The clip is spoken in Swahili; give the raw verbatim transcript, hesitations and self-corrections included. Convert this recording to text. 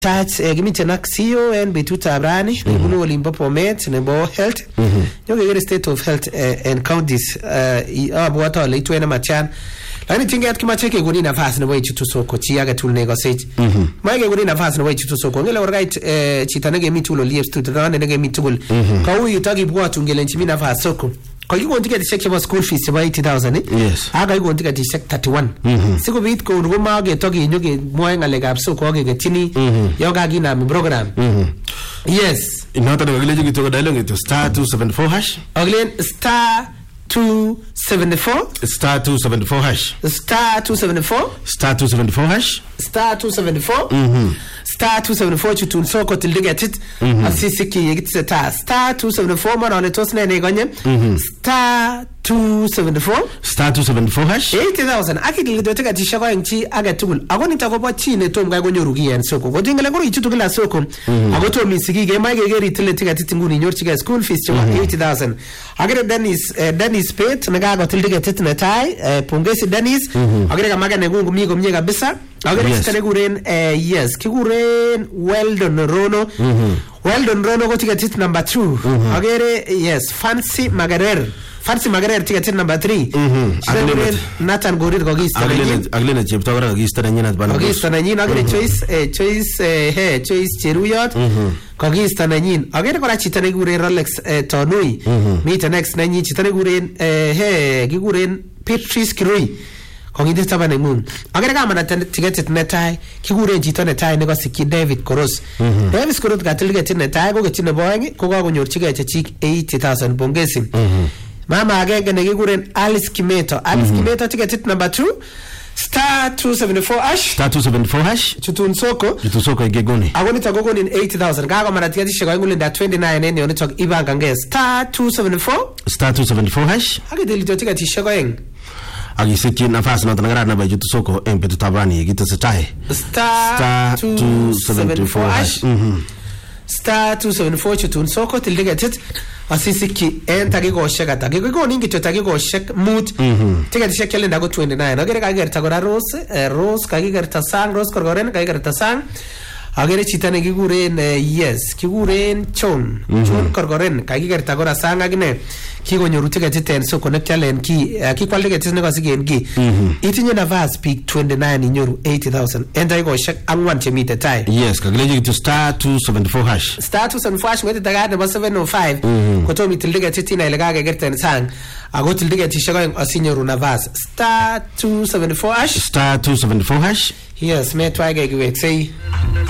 Tats gimiten ak C E O en betutab rani nebunu olimbo Bomet nebo health nyokegere state of health and counties abwat ale itu ena matian lakini tinget kimache kekoni nafasi nebo ichutu soko chi age tul negosage mai kekoni nafasi nebo ichutu soko ngele orgait chita negemi tul oliep student ane negemi tul ka huyu takibwatu ngele nchimi nafasi soko ko yiko ticket check chebo school fees chebo eighty thousand yes aga yiko ticket check thirty-one siko bit ko ngo mage toki nyoge moye ngalekab soko age getini yoga gina mi program yes inota de village gito dialogue to star two seventy-four hash oglen star two seventy-four star two seventy-four hash star two seventy-four star two seventy-four hash star two seventy-four mhm star two seventy-four chutun soko tildigetit asisi ki yigitseta star two seventy-four man on tosne ne gonye star two seventy-four star two seventy-four hash eighty thousand akidile doteka tishako nchi aga tugul agoni takobo chine tom ga gonyoru giyen soko godingele ngoro ichutu kila soko agoto misigige maige geri tile ticket nguni nyorchige school fees chwa eighty thousand agere Dennis Dennis Pet naga go tildigetit ne tai pongesi Dennis agere kamaga ne gungu mi gomye kabisa agere kitane guren yes kiguren Weldon Rono Weldon Rono go ticket number two agere yes Fancy Magarer Fancy Magarer ticket number three agere Nathan Gorir go gista agere agere chepto gora gista nyina bana gista nyina agere choice choice he choice Cheruyot ko gista nyin agere kora chitane gure Rolex Tonui meet next nanyi chitane guren he giguren Patrice Kirui kongide tabane ngun agere kama na ticket netai kiguren chito netai ne kosiki David Koros David Koros ga ticket netai ko getine boeng ko ga konyorchige chechik eighty thousand bongesi mama agenge ne kiguren Alice Kimeto Alice Kimeto ticket number two star two seventy-four hash star two seventy-four hash chutun soko chutun soko igegoni agoni tagogo ni eighty thousand gaga mana ticket shego ngule da twenty-nine ene oni tok ibanga nge star two seventy-four star two seventy-four hash agideli ticket shego eng agisiki nafasi na tanagara na bajutu soko empetu tabani gitasetai star two seventy-four hash mhm star two seventy-four chutun soko tildigetit asisiki enta gigo shekata gigo ningi totagigo shek mood ticket shek calendar go twenty-nine agere kagerta gora rose rose kagerta sang rose korgoren kagerta sang agere chitane giguren yes kiguren chon chon korgoren kagerta gora sang agne kigonyoru ticket ten so connect challenge ki kikwalde ticket ne kasigen ki itinye nafas peak twenty-nine inyoru eighty thousand enta igo shek angwan chemite tai yes kageleji to star two seventy-four hash star two seventy-four hash ngete daga number seven oh five koto mi tildiga titina ile gaga gerten sang ago tildiga tishego asinyoru nafas star two seventy-four hash star two seventy-four hash yes me twaige gwe sei